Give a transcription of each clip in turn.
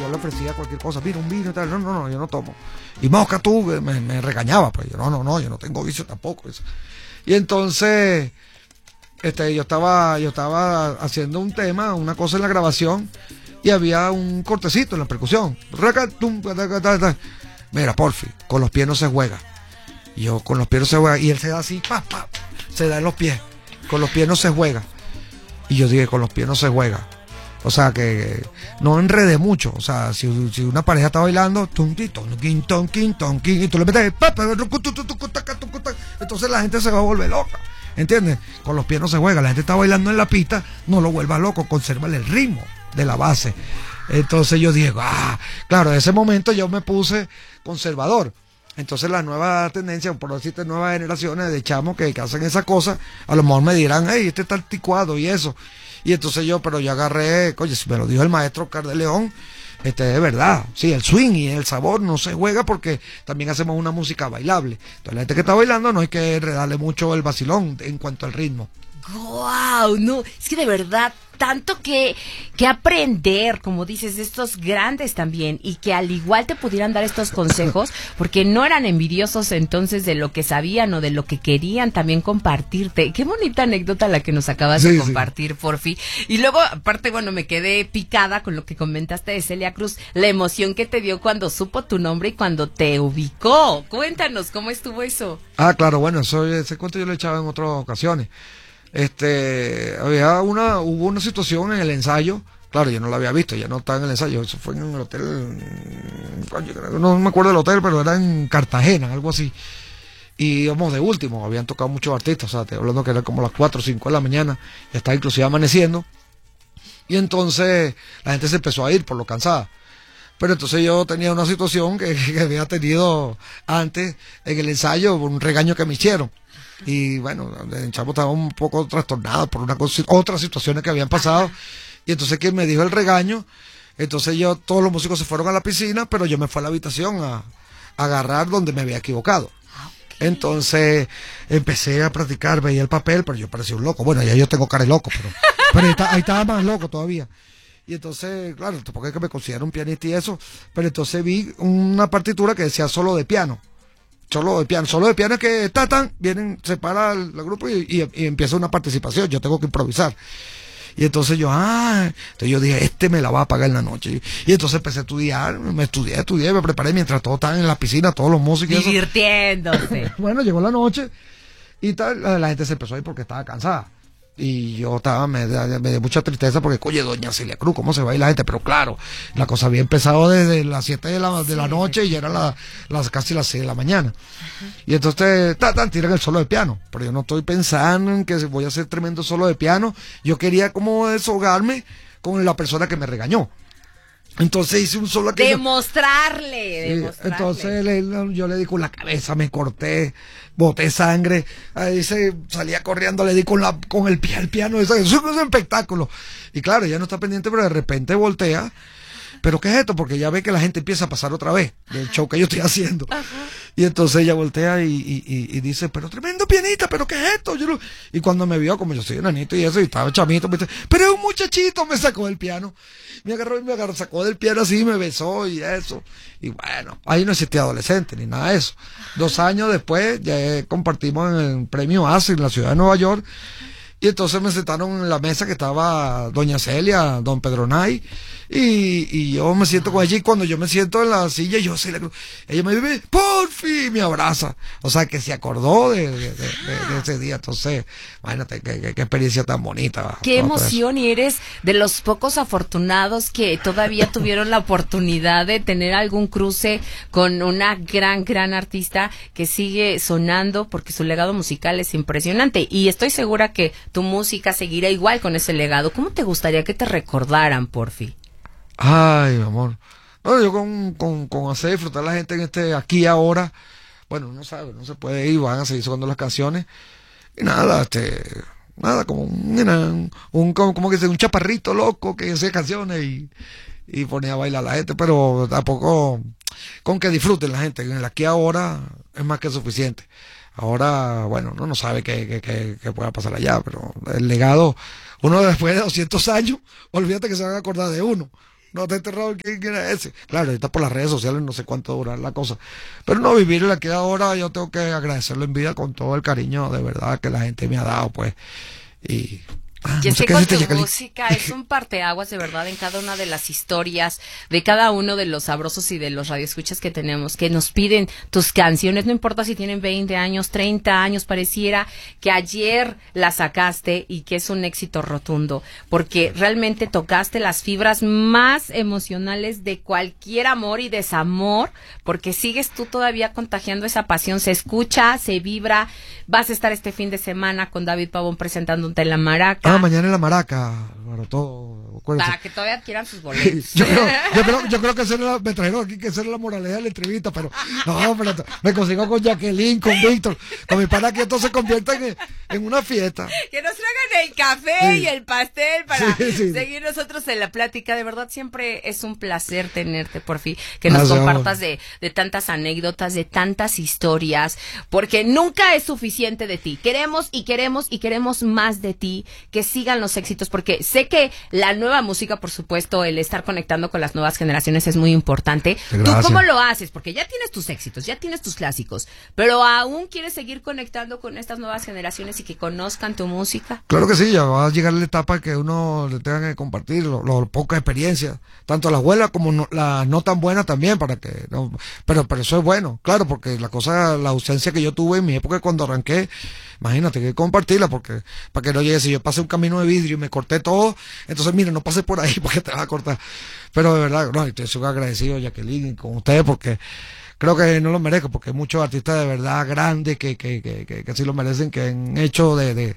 yo le ofrecía cualquier cosa, mira, un vino y tal, no, yo no tomo. Y Mosca tú, me regañaba, pues yo no, yo no tengo vicio tampoco. Eso. Y entonces, yo estaba haciendo un tema, una cosa en la grabación, y había un cortecito en la percusión. Mira, porfi, con los pies no se juega. Y yo, con los pies no se juega, y él se da así, se da en los pies. Con los pies no se juega. Y yo dije, con los pies no se juega. O sea, que no enredé mucho. O sea, si una pareja está bailando, y tú le metes, entonces la gente se va a volver loca. ¿Entiendes? Con los pies no se juega. La gente está bailando en la pista, no lo vuelvas loco, consérvale el ritmo de la base. Entonces yo dije, claro, en ese momento yo me puse conservador. Entonces la nueva tendencia, por decirte, nuevas generaciones de chamos que hacen esa cosa, a lo mejor me dirán, hey, este está anticuado y eso. Y entonces yo agarré, oye, si me lo dijo el maestro Oscar de León, es verdad, sí, el swing y el sabor no se juega porque también hacemos una música bailable. Entonces la gente que está bailando no hay que darle mucho el vacilón en cuanto al ritmo. ¡Guau! No, es que de verdad, tanto que aprender, como dices, de estos grandes también, y que al igual te pudieran dar estos consejos, porque no eran envidiosos entonces de lo que sabían o de lo que querían también compartirte. Qué bonita anécdota la que nos acabas de compartir, Porfi. Y luego, aparte, bueno, me quedé picada con lo que comentaste de Celia Cruz, la emoción que te dio cuando supo tu nombre y cuando te ubicó. Cuéntanos, ¿cómo estuvo eso? Claro, bueno, ese cuento yo lo he echado en otras ocasiones. Hubo una situación en el ensayo, claro, yo no la había visto, ya no estaba en el ensayo, eso fue en el hotel, no me acuerdo del hotel, pero era en Cartagena, algo así, y íbamos de último, habían tocado muchos artistas, o sea, estoy hablando que era como las 4 o 5 de la mañana, ya estaba inclusive amaneciendo, y entonces la gente se empezó a ir por lo cansada. Pero entonces yo tenía una situación que había tenido antes en el ensayo, un regaño que me hicieron. Y bueno, el chavo estaba un poco trastornado por otras situaciones que habían pasado. Y entonces quien me dijo el regaño, entonces todos los músicos se fueron a la piscina, pero yo me fui a la habitación a agarrar donde me había equivocado. Entonces empecé a practicar, veía el papel, pero yo parecía un loco. Bueno, ya yo tengo cara de loco, pero ahí estaba más loco todavía. Y entonces, claro, tampoco es que me considero un pianista y eso, pero entonces vi una partitura que decía solo de piano. Solo de piano es que se para el grupo y empieza una participación, yo tengo que improvisar. Y entonces entonces yo dije, me la va a pagar en la noche. Y entonces empecé a estudiar, me preparé mientras todos estaban en la piscina, todos los músicos. Divirtiéndose. Bueno, llegó la noche y tal, la gente se empezó a ir porque estaba cansada. Y yo me dio mucha tristeza porque, oye, doña Celia Cruz, ¿cómo se va a ir la gente? Pero claro, la cosa había empezado desde las 7 de la noche y ya eran casi las 6 de la mañana. Y entonces, tiran el solo de piano. Pero yo no estoy pensando en que voy a hacer tremendo solo de piano. Yo quería como desahogarme con la persona que me regañó. Entonces hice un solo que demostrarle. Entonces yo le di con la cabeza, me corté, boté sangre, ahí salía corriendo, le di con el pie al piano, eso es un espectáculo. Y claro, ella no está pendiente, pero de repente voltea. ¿Pero qué es esto? Porque ya ve que la gente empieza a pasar otra vez del show que yo estoy haciendo. Ajá. Y entonces ella voltea y dice, pero tremendo pianista, ¿pero qué es esto? Y cuando me vio, como yo soy enanito y eso, y estaba chamito, me dice, pero es un muchachito, me sacó del piano. Me agarró, sacó del piano así, me besó y eso. Y bueno, ahí no existía adolescente ni nada de eso. 2 años después ya compartimos en el premio ACE en la ciudad de Nueva York. Y entonces me sentaron en la mesa que estaba doña Celia, don Pedro Nay, y yo me siento con ella, y cuando yo me siento en la silla, ella me dice, Porfi, me abraza. O sea, que se acordó de ese día. Entonces, imagínate, qué experiencia tan bonita. Qué emoción, y eres de los pocos afortunados que todavía tuvieron la oportunidad de tener algún cruce con una gran artista que sigue sonando, porque su legado musical es impresionante. Y estoy segura que tu música seguirá igual con ese legado. ¿Cómo te gustaría que te recordaran, Porfi? Ay, mi amor. No, yo con hacer disfrutar a la gente en aquí ahora, bueno, no sabe, no se puede ir, van a seguir sonando las canciones. Y nada, como como que sea un chaparrito loco que hacía canciones y ponía a bailar a la gente, pero tampoco con que disfruten la gente. En el aquí ahora es más que suficiente. Ahora, bueno, uno no sabe qué pueda pasar allá, pero el legado, uno después de 200 años, olvídate que se van a acordar de uno. no te he enterrado quién era ese. Claro, ahorita por las redes sociales no sé cuánto dura la cosa. Pero no, vivir la que ahora yo tengo que agradecerlo en vida con todo el cariño de verdad que la gente me ha dado, pues. Y que no sé sé qué con decirte, tu Jacqueline. música es un parteaguas de verdad en cada una de las historias, de cada uno de los sabrosos y de los radioescuchas que tenemos, que nos piden tus canciones, no importa si tienen 20 años, 30 años, pareciera que ayer la sacaste y que es un éxito rotundo, porque realmente tocaste las fibras más emocionales de cualquier amor y desamor, porque sigues tú todavía contagiando esa pasión, se escucha, se vibra, vas a estar este fin de semana con David Pavón presentándote en La Maraca. Mañana en La Maraca, bueno, todo, acuérdense. Para que todavía adquieran sus boletos. yo creo que esa era me trajeron aquí que esa era la moraleidad de la entrevista, pero no, pero me consigo con Jacqueline, con Víctor, con mi pana que esto se convierta en una fiesta. Que nos traigan el café Sí. y el pastel para Sí. seguir nosotros en la plática. De verdad, siempre es un placer tenerte, por fin, que nos Gracias, compartas de tantas anécdotas, de tantas historias, porque nunca es suficiente de ti. Queremos y queremos y queremos más de ti, que sigan los éxitos, porque sé que la nueva música, por supuesto, el estar conectando con las nuevas generaciones es muy importante. Gracias. ¿Tú cómo lo haces? Porque ya tienes tus éxitos, ya tienes tus clásicos, pero aún quieres seguir conectando con estas nuevas generaciones y que conozcan tu música. Claro que sí, ya va a llegar la etapa que uno le tenga que compartir lo poca experiencia, tanto las buenas como las no tan buenas también, para que no, pero eso es bueno, claro, porque la ausencia que yo tuve en mi época cuando arranqué, imagínate que compartirla, porque para que no llegue, si yo pasé un camino de vidrio y me corté todo, entonces mira, no pasé por ahí porque te vas a cortar. Pero de verdad, no, estoy súper agradecido, Jacqueline, con ustedes, porque creo que no lo merezco, porque hay muchos artistas de verdad grandes que sí lo merecen, que han hecho de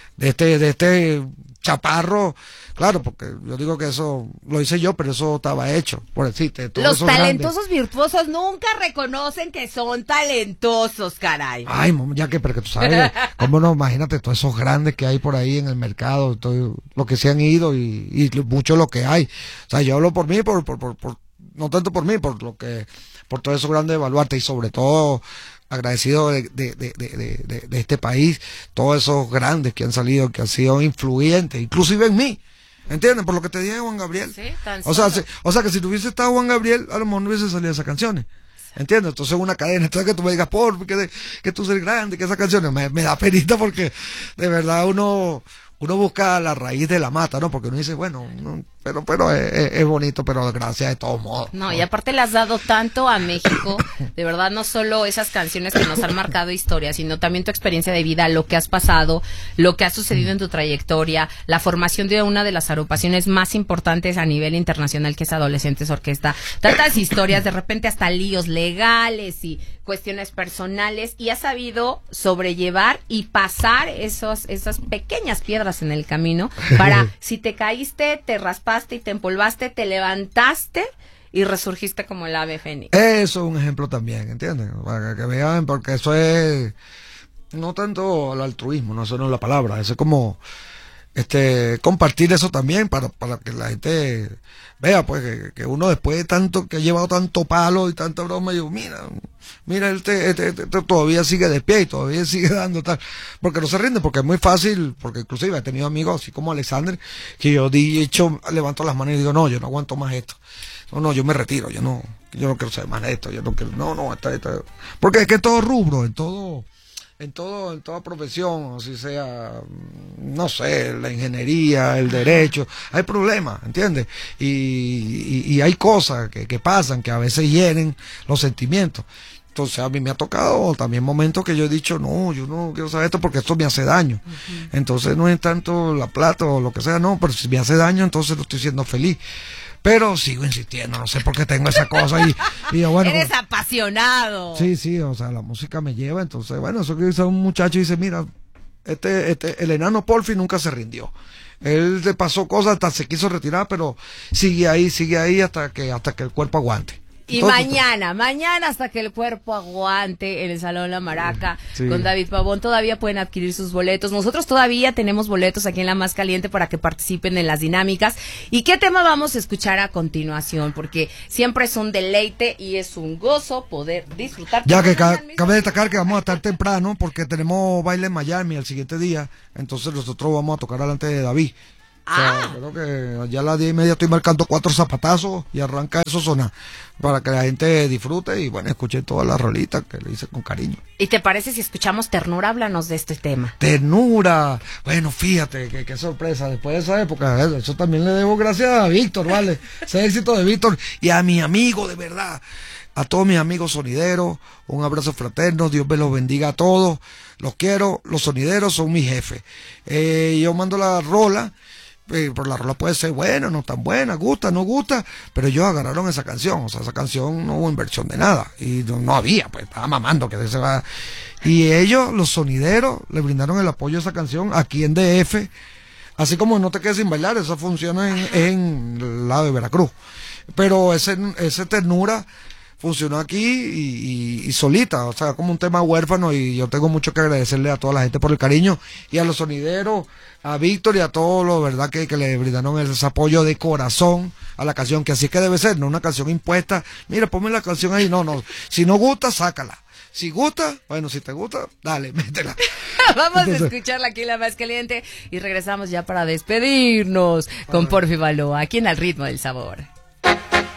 este chaparro, claro, porque yo digo que eso lo hice yo, pero eso estaba hecho, por decirte. Los talentosos virtuosos nunca reconocen que son talentosos, caray. Ay, ya que, pero que tú sabes, cómo no, imagínate todos esos grandes que hay por ahí en el mercado, todo lo que se han ido y mucho lo que hay. O sea, yo hablo por mí, no tanto por mí, por todos esos grandes baluartes y sobre todo agradecido de este país, todos esos grandes que han salido, que han sido influyentes, inclusive en mí, ¿entienden? Por lo que te dije Juan Gabriel. Sí, tan o sea, solo. que si tuviese estado Juan Gabriel, a lo mejor no hubiese salido esas canciones. ¿Entiendes? Entonces una cadena, entonces que tú me digas, que tú eres grande, que esas canciones me da penita porque de verdad uno busca la raíz de la mata, ¿no? Porque uno dice, bueno, pero es bonito, pero gracias de todos modos. No, y aparte le has dado tanto a México, de verdad, no solo esas canciones que nos han marcado historia, sino también tu experiencia de vida, lo que has pasado, lo que ha sucedido en tu trayectoria, la formación de una de las agrupaciones más importantes a nivel internacional, que es Adolescentes Orquesta, tantas historias, de repente hasta líos legales y cuestiones personales, y has sabido sobrellevar y pasar esas pequeñas piedras en el camino para, si te caíste, te raspaste y te empolvaste, te levantaste y resurgiste como el ave fénix. Eso es un ejemplo también, ¿entiendes? Para que vean, porque eso es no tanto el altruismo, no, eso no es la palabra, eso es como compartir eso también para que la gente vea, pues, que uno después de tanto, que ha llevado tanto palo y tanta broma, yo, mira, él todavía sigue de pie y todavía sigue dando tal, porque no se rinde, porque es muy fácil, porque inclusive he tenido amigos así como Alexander, que yo levanto las manos y digo, no, yo no aguanto más esto, no, yo me retiro, yo no quiero saber más de esto, yo no quiero, porque es que todo rubro, en toda profesión, así sea, no sé, la ingeniería, el derecho, hay problemas, ¿entiendes? Y hay cosas que pasan, que a veces hieren los sentimientos. Entonces a mí me ha tocado también momentos que yo he dicho, no, yo no quiero saber esto porque esto me hace daño. Entonces no es tanto la plata o lo que sea, no, pero si me hace daño, entonces no estoy siendo feliz. Pero sigo insistiendo, no sé por qué tengo esa cosa y yo, bueno. Eres apasionado. Sí, o sea, la música me lleva, entonces, bueno, eso que dice un muchacho y dice, mira, el enano Porfi nunca se rindió. Él le pasó cosas, hasta se quiso retirar, pero sigue ahí hasta que el cuerpo aguante. Y Entonces, mañana hasta que el cuerpo aguante en el Salón La Maraca, sí, con David Pavón, todavía pueden adquirir sus boletos. Nosotros todavía tenemos boletos aquí en La Más Caliente para que participen en las dinámicas. ¿Y qué tema vamos a escuchar a continuación? Porque siempre es un deleite y es un gozo poder disfrutar. ya que cabe destacar que vamos a estar temprano porque tenemos baile en Miami el siguiente día, entonces nosotros vamos a tocar delante de David. O sea, creo que ya a las 10:30 estoy marcando 4 zapatazos y arranca eso sonar para que la gente disfrute y bueno, escuche todas las rolitas que le hice con cariño. ¿Y te parece si escuchamos Ternura? Háblanos de este tema. Ternura. Bueno, fíjate, qué sorpresa. Después de esa época, eso también le debo gracias a Víctor, ¿vale? Ese éxito de Víctor y a mi amigo, de verdad. A todos mis amigos sonideros, un abrazo fraterno, Dios me los bendiga a todos. Los quiero, los sonideros son mis jefes. Yo mando la rola. Pero la rola puede ser buena, no tan buena, gusta, no gusta, pero ellos agarraron esa canción, o sea, esa canción no hubo inversión de nada, y no había, pues estaba mamando que se va. Y ellos, los sonideros, le brindaron el apoyo a esa canción aquí en DF, así como No te quedes sin bailar, eso funciona en el lado de Veracruz, pero ese Ternura funcionó aquí y solita, o sea, como un tema huérfano, y yo tengo mucho que agradecerle a toda la gente por el cariño y a los sonideros, a Víctor y a todos los, verdad, que le brindaron ese apoyo de corazón a la canción, que así es que debe ser, no una canción impuesta, mira, ponme la canción ahí, no, si no gusta, sácala. Si gusta, bueno, si te gusta, dale, métela. Vamos a escucharla aquí, la más caliente, y regresamos ya para despedirnos con Porfi Balboa, aquí en Al Ritmo del Sabor.